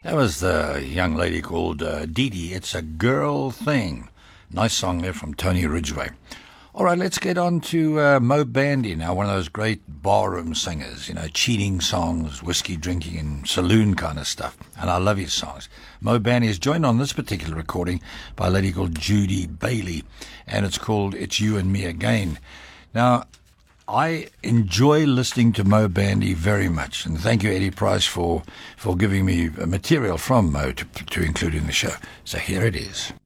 That was the young lady called Dee Dee. It's a Girl Thing. Nice song there from Tony Ridgway. All right, let's get on to Mo Bandy now, one of those great barroom singers, cheating songs, whiskey drinking and saloon kind of stuff. And I love his songs. Mo Bandy is joined on this particular recording by a lady called Judy Bailey, and it's called It's You and Me Again. Now, I enjoy listening to Mo Bandy very much, and thank you, Eddie Price, for giving me material from Mo to include in the show. So here it is.